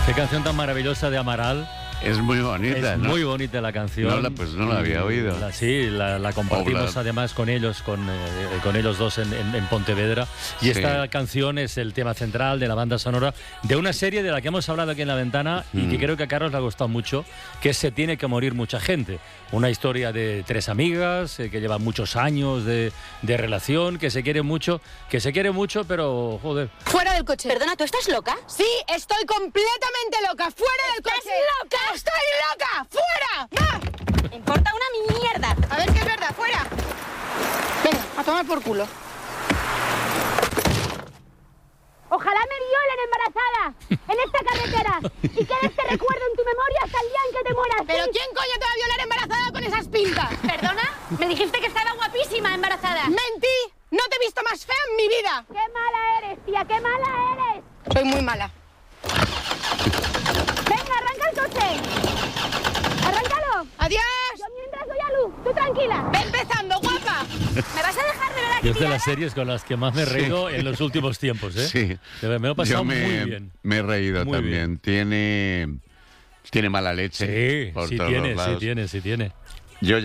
Qué canción tan maravillosa de Amaral. Es muy bonita, Es ¿no? muy bonita la canción. No la había oído. La compartimos además con ellos, con ellos dos en Pontevedra. Y esta canción es el tema central de la banda sonora de una serie de la que hemos hablado aquí en La Ventana y que creo que a Carlos le ha gustado mucho, que es Se tiene que morir mucha gente. Una historia de tres amigas que llevan muchos años de relación, que se quiere mucho, pero joder. Fuera del coche. Perdona, ¿tú estás loca? Sí, estoy completamente loca. Fuera del coche. ¿Estás loca? ¡Estoy loca! ¡Fuera! ¡Va! Me importa una mierda. A ver si es verdad. ¡Fuera! Venga, a tomar por culo. Ojalá me violen embarazada en esta carretera y quede este recuerdo en tu memoria hasta el día en que te mueras. ¿Pero ¿sí? quién coño te va a violar embarazada con esas pintas? ¿Perdona? Me dijiste que estaba guapísima embarazada. ¡Mentí! ¡No te he visto más fea en mi vida! ¡Qué mala eres, tía! ¡Qué mala eres! Soy muy mala. ¡Venga, arranca el coche! ¡Arráncalo! ¡Adiós! Yo mientras doy a luz, tú tranquila. ¡Ve empezando, guapa! ¿Me vas a dejar de verdad? Es de las series con las que más me he reído en los últimos tiempos, ¿eh? Sí. Me lo he pasado muy bien. Me he reído Muy también. Tiene mala leche Sí, por sí todos tiene, los lados. sí tiene.